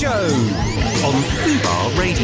Show on Fubar Radio.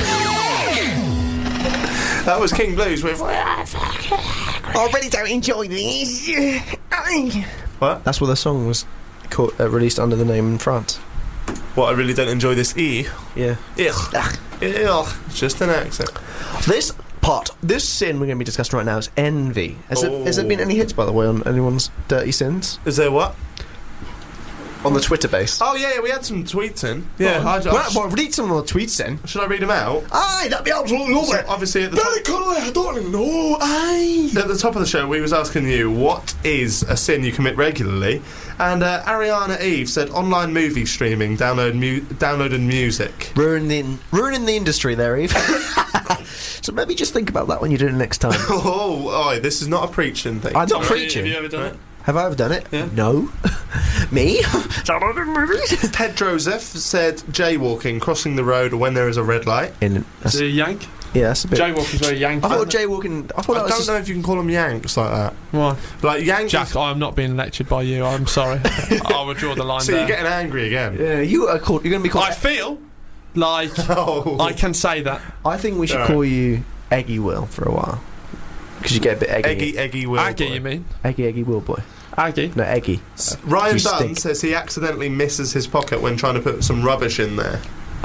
That was King Blues with... I really don't enjoy these. What? That's what the song was released under the name in France. What, I really don't enjoy this E? Yeah. Ugh. It's just an accent. This sin we're going to be discussing right now is envy. Has there been any hits, by the way, on anyone's dirty sins? Is there what? On the Twitter base. Oh, yeah, we had some tweets in. Yeah. Read some of the tweets then. Should I read them out? Aye, that'd be absolutely lovely. So obviously, at the Very cuddly, I don't even know. Aye. At the top of the show, we was asking you, what is a sin you commit regularly? And Ariana Eve said online movie streaming, downloading music. Ruining the industry there, Eve. So maybe just think about that when you do it next time. This is not a preaching thing. I'm not preaching. Have you ever done it? Have I ever done it? Yeah. No. Me? Pedro Zef said jaywalking, crossing the road when there is a red light. Is it a yank? Yeah, that's a bit... Jaywalking's very yank. I thought jaywalking... I don't know if you can call them yanks like that. Why? Like yanks... Jack, I'm not being lectured by you. I'm sorry. I will draw the line so there. You're getting angry again. Yeah, you're going to be called... I feel like I can say that. I think we should call you Eggy Will for a while. Because you get a bit eggy. Eggy Will. Aggie, you mean? Eggy Will boy. Aggie? No, Eggy. Ryan Dunn says he accidentally misses his pocket when trying to put some rubbish in there.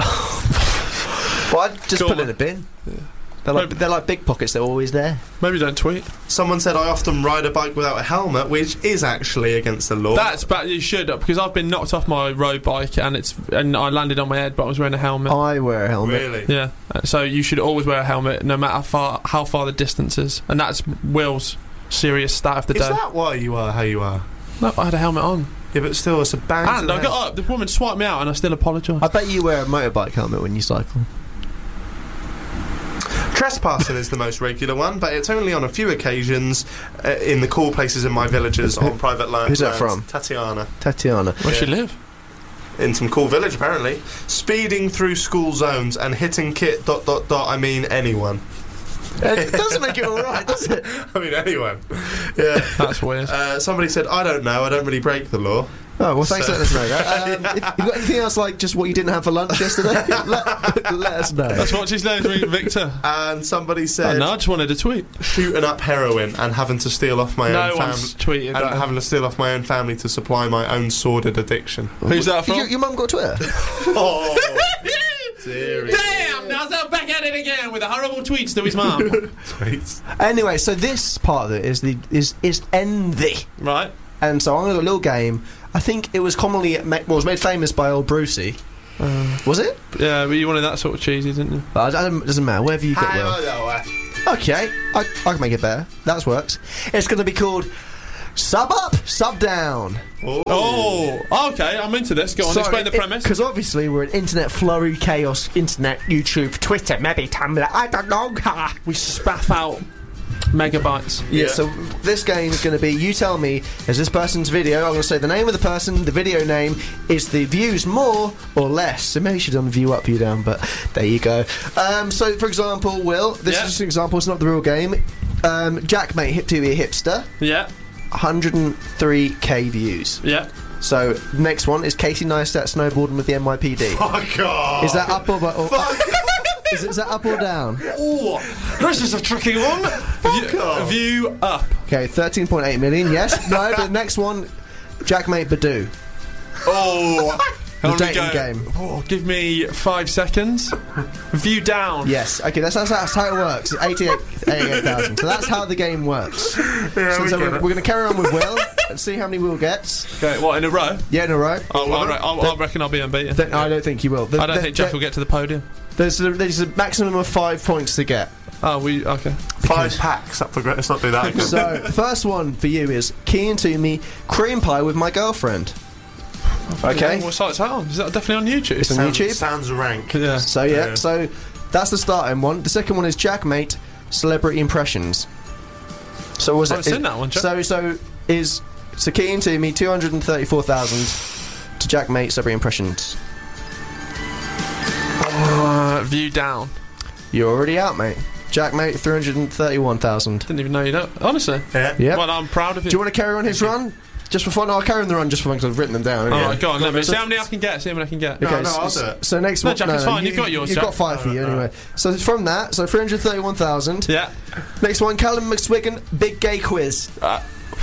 Well, I'd just put it in a bin. Yeah. They're like big pockets, they're always there. Maybe don't tweet. Someone said I often ride a bike without a helmet, which is actually against the law. That's bad. You should, because I've been knocked off my road bike and I landed on my head, but I was wearing a helmet. I wear a helmet. Really? Yeah. So you should always wear a helmet, no matter how far the distance is, and that's Will's serious stat of the day. Is that why you are how you are? No, I had a helmet on. Yeah, but still, it's a bang. And I got up. The woman swiped me out, and I still apologise. I bet you wear a motorbike helmet when you cycle. Trespassing is the most regular one, but it's only on a few occasions in the cool places in my villages on private land. Who's that from? Tatiana. Where's she live? In some cool village, apparently. Speeding through school zones and hitting kit ... I mean anyone. It doesn't make it alright, does it? I mean anyone. Yeah. That's weird. Somebody said, I don't know, I don't really break the law. Oh, well, thanks for letting us know that. If you've got anything else, like just what you didn't have for lunch yesterday, let us know. That's what his name's Victor. And somebody said... no, I just wanted a tweet. Shooting up heroin and having to steal off my own family. No one's tweeted that. And having to steal off my own family to supply my own sordid addiction. Who's that from? Your mum got Twitter? Oh, dearie. Damn! Now he's back at it again with the horrible tweets to his mum. Tweets. Anyway, so this part of it is envy. Right. And so I'm going to do a little game. I think it was commonly was made famous by old Brucey. Was it? Yeah, but you wanted that sort of cheesy, didn't you? It doesn't matter. Wherever you get well. Okay, I can make it better. That works. It's going to be called Sub Up, Sub Down. Oh, okay, I'm into this. Go on, explain the premise. Because obviously we're an internet flurry, chaos, internet, YouTube, Twitter, maybe Tumblr, I don't know. We spaff out megabytes. Yeah, so this game is going to be, you tell me, is this person's video, I'm going to say the name of the person, the video name, is the views more or less? So maybe you should have done view up, view down, but there you go. So, for example, Will, this is just an example, it's not the real game. Jack, mate, Hip to be a hipster. Yeah. 103k views. Yeah. So, next one is Casey Neistat snowboarding with the NYPD. Fuck off! Is that up or is that up or down? Oh, this is a tricky one. View up. Okay, 13.8 million, yes. No, but the next one, Jack Mate Badoo. Oh, the dating game. Oh, give me 5 seconds. View down. Yes, okay, that's how it works. 88,000. So that's how the game works. Yeah, so we're going to carry on with Will and see how many Will gets. Okay, what, in a row? Yeah, in a row. I reckon I'll be unbeaten. I don't think you will. I don't think Jack will get to the podium. There's a maximum of 5 points to get. Oh, okay. 5 packs up for let's not do that again. So, the first one for you is Key and Toomey cream pie with my girlfriend. Okay. Yeah, what site's that on? Is that definitely on YouTube? It's on YouTube. Sounds rank. Yeah. So, so that's the starting one. The second one is Jack Mate Celebrity Impressions. So was I've seen that one, Jack. So Key and Toomey 234,000 to Jack Mate Celebrity Impressions. View down. You're already out, mate. Jack Mate 331,000. Didn't even know you know. Honestly. Yeah. Yep. Well, I'm proud of you. Do you want to carry on his run? just for fun. I'll carry on the run just for fun because I've written them down. All right, go on. Let me So- see how many I can get. See how many I can get. No, Okay, no, I'll do it. So next No, one, Jack, it's fine. You've got yours, You've Jack. got 5 for you Alright, anyway. So from that, so 331,000. Yeah. Next one, Callum McSwiggan, big gay quiz. Oh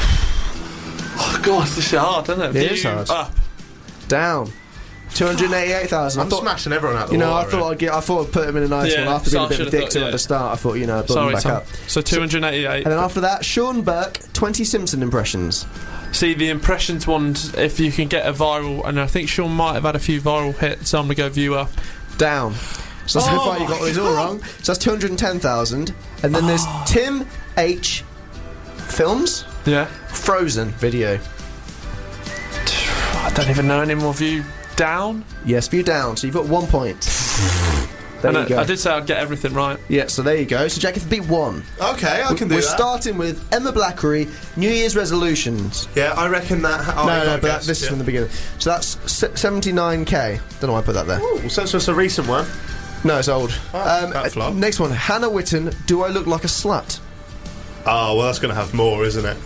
God, this is hard, isn't it? It is View hard. Up. Down. 288,000. I'm smashing everyone out the You know, water. I thought I'd put him in a nice Yeah, one after being so a bit I of a should've dick thought, to him yeah. at the start. I thought, you know, I'd build him Sorry, back Tom. up. So 288. And then after that, Sean Burke, 20 Simpson impressions. See, the impressions ones, if you can get a viral, and I think Sean might have had a few viral hits, so I'm going to go view up. Down. So so far you got these all wrong. So that's 210,000. And then there's Tim H. Films, Yeah. Frozen video. I don't even know any more view down. Yes, view down. So you've got 1 point. There And you go. I did say I'd get everything right. Yeah, so there you go. So Jack, if beat 1. Okay, I can do We're that. starting with Emma Blackery, New Year's resolutions. Yeah, I reckon that. No, but this is from the beginning. So that's 79k. Don't know why I put that there. Ooh, so it's just a recent one. No, it's old. that flop. Next one, Hannah Witten, Do I Look Like a Slut? Oh, well, that's going to have more, isn't it?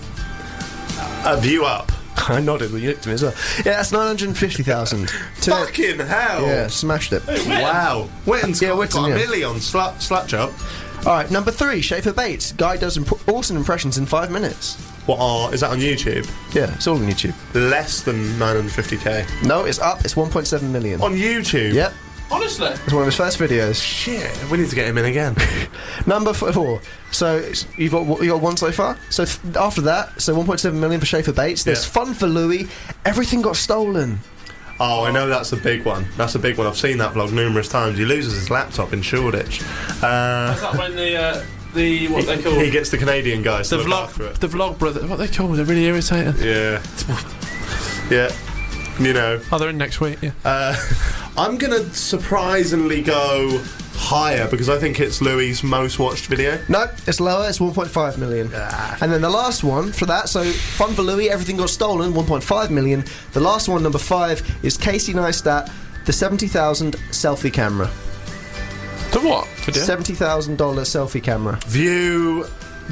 A view up. I nodded when you looked at me as well. Yeah, that's 950,000. Fucking hell. Yeah, smashed it. Wow. Witten's got Witten, a yeah. million slut job. Alright, number 3, Schaefer Bates. Guy does awesome impressions in 5 minutes. Is that on YouTube? Yeah, it's all on YouTube. Less than 950k. No, it's up. It's 1.7 million. On YouTube? Yep, Honestly. it's one of his first videos. Shit, we need to get him in again. Number 4. So you got 1 so far. So after that, so 1.7 million for Schaefer Bates. There's Yeah. Fun for Louis. Everything got stolen. Oh, I know that's a big one. That's a big one. I've seen that vlog numerous times. He loses his laptop in Shoreditch. Is that when the what they call He gets the Canadian guys to the look after vlog it. the vlog brother? What they call? They're really irritating. Yeah. Yeah. You know. Oh, they're in next week. Yeah. I'm going to surprisingly go higher because I think it's Louis' most watched video. No, it's lower. It's 1.5 million. And then the last one for that, so Fun for Louis, Everything Got Stolen, 1.5 million. The last one, number 5, is Casey Neistat, the $70,000 selfie camera. The what? Video? $70,000 selfie camera. View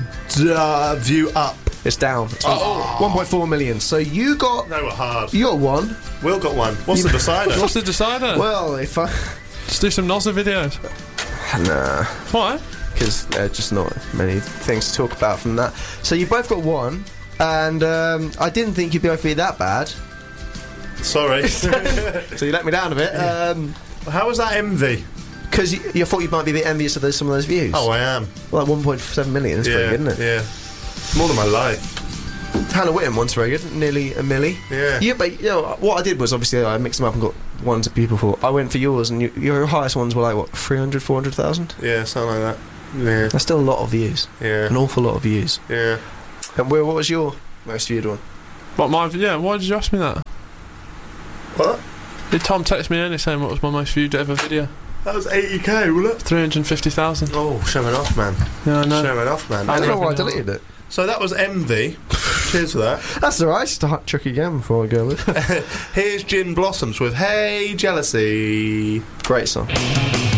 up. It's down. It's 1.4 million. So you got They were hard. 1. Will got one. What's the decider? What's the decider? Well, if I Just do some Nozza videos. nah, Why? because there are just not many things to talk about from that. So you both got 1, and I didn't think you'd both be that bad. Sorry. So you let me down a bit. How was that envy? Because you thought you might be a bit envious of some of those views. Oh, I am. Well, like 1.7 million. That's pretty good, isn't it? Yeah. More than my life. Hannah Witten once very good, nearly a milli. Yeah. Yeah, but you know what I did was obviously I mixed them up and got ones that people thought. I went for yours, and your highest ones were like what 300, 400,000. Yeah, something like that. Yeah. That's still a lot of views, Yeah. an awful lot of views. Yeah. And Will, what was your most viewed one? What my? Yeah. Why did you ask me that? What? Did Tom text me earlier saying what was my most viewed ever video? That was 80k, wasn't it? 350,000. Oh, showing off, man. Yeah, I know. Showing off, man. I don't know Anyway, why I deleted it. so that was envy. Cheers for that. That's alright. Start trick again before I go with. Here's Gin Blossoms with Hey Jealousy. Great song.